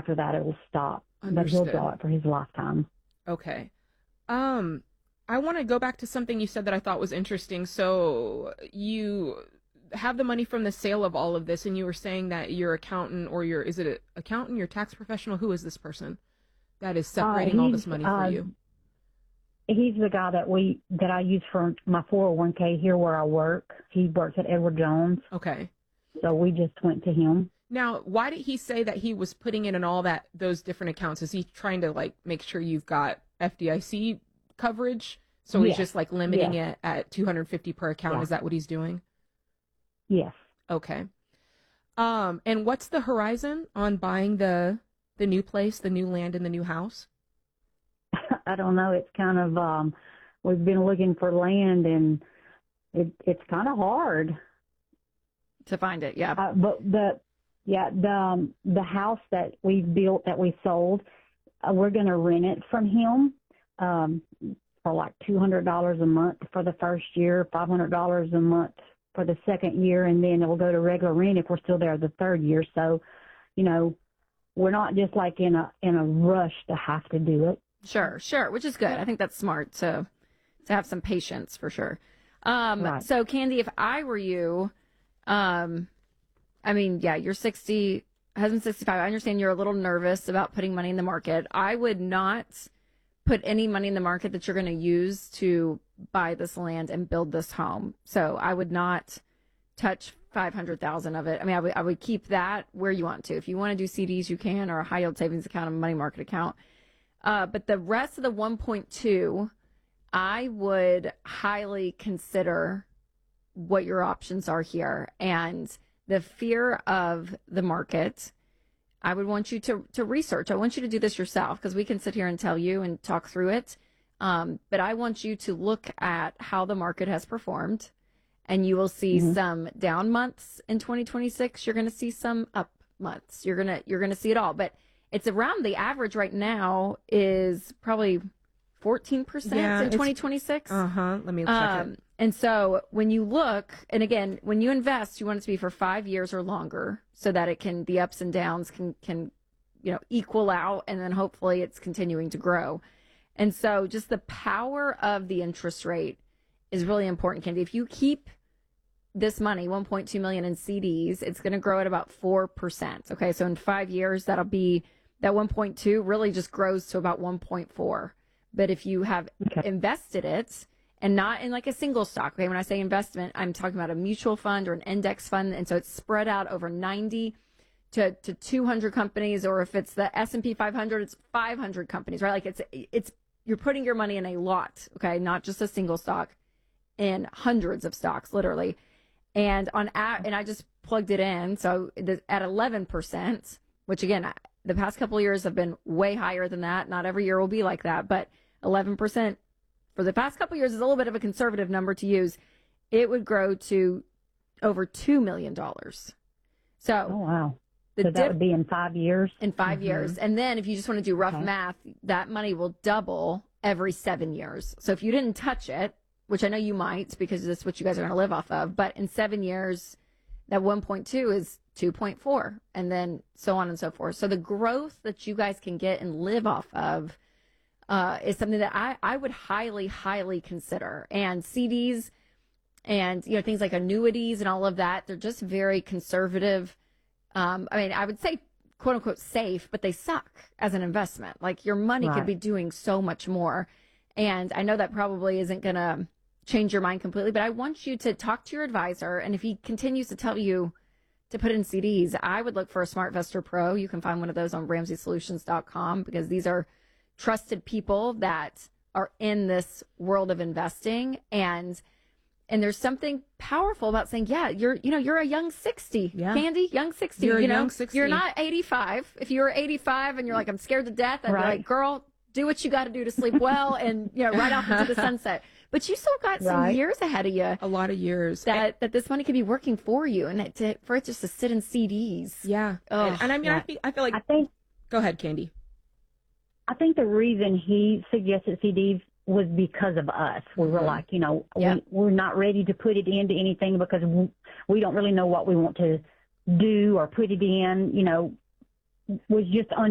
after that it will stop. Understood. But he'll draw it for his lifetime. Okay. I want to go back to something you said that I thought was interesting. So you have the money from the sale of all of this, and you were saying that your accountant or is it an accountant, your tax professional? Who is this person that is separating all this money for you? He's the guy that I use for my 401k here where I work. He works at Edward Jones. Okay. So we just went to him. Now, why did he say that he was putting it in all those different accounts? Is he trying to like make sure you've got FDIC coverage? So he's just like limiting it at $250 per account. Is that what he's doing? Yes. Okay. And what's the horizon on buying the new place, the new land, and the new house? I don't know. It's kind of we've been looking for land, and it's kind of hard to find it. Yeah. But the house that we built, that we sold, we're going to rent it from him for like $200 a month for the first year, $500 a month for the second year, and then it will go to regular rent if we're still there the third year. So, we're not just like in a rush to have to do it. Sure, which is good. I think that's smart to have some patience for sure. Right. So, Candy, if I were you, you're 60, husband's 65. I understand you're a little nervous about putting money in the market. I would not put any money in the market that you're going to use to buy this land and build this home. So I would not touch 500,000 of it. I mean, I would keep that where you want to. If you want to do CDs, you can, or a high yield savings account, a money market account. But the rest of the 1.2, I would highly consider what your options are here. And the fear of the market, I would want you to research. I want you to do this yourself, because we can sit here and tell you and talk through it. But I want you to look at how the market has performed, and you will see some down months in 2026. You're going to see some up months. You're going to see it all. But it's around the average right now is probably 14% in 2026. Let me check it. And so when you look, and again, when you invest, you want it to be for 5 years or longer, so that the ups and downs can equal out, and then hopefully it's continuing to grow. And so just the power of the interest rate is really important, Candy. If you keep this money, 1.2 million in CDs, it's going to grow at about 4%. Okay. So in 5 years, that'll be that 1.2 really just grows to about 1.4. But if you have invested it, and not in like a single stock. Okay. When I say investment, I'm talking about a mutual fund or an index fund. And so it's spread out over 90 to 200 companies, or if it's the S&P 500, it's 500 companies, right? Like it's, you're putting your money in a lot. Okay. Not just a single stock, in hundreds of stocks, literally. And and I just plugged it in. So at 11%, which again, the past couple of years have been way higher than that. Not every year will be like that, but 11% for the past couple of years is a little bit of a conservative number to use. It would grow to over $2 million. So, oh, wow. So that would be in 5 years? In 5 years. And then if you just want to do rough math, that money will double every 7 years. So if you didn't touch it, which I know you might, because that's what you guys are going to live off of, but in 7 years, that 1.2 is 2.4, and then so on and so forth. So the growth that you guys can get and live off of is something that I would highly, highly consider. And CDs and things like annuities and all of that, they're just very conservative. I would say quote unquote safe, but they suck as an investment. Like your money could be doing so much more. And I know that probably isn't going to change your mind completely, but I want you to talk to your advisor. And if he continues to tell you to put in CDs, I would look for a SmartVestor Pro. You can find one of those on RamseySolutions.com, because these are trusted people that are in this world of investing. And there's something powerful about saying, you're a young 60, Candy, young 60. You're a young 60. You're not 85. If you were 85 and you're like, I'm scared to death, I'd be like, girl, do what you got to do to sleep well and right off into the sunset. But you still got some years ahead of you. A lot of years. That this money could be working for you, and for it just to sit in CDs. Yeah. And I feel like. Go ahead, Candy. I think the reason he suggested CDs was because of us. We were like, we're not ready to put it into anything because we don't really know what we want to do or put it in, was just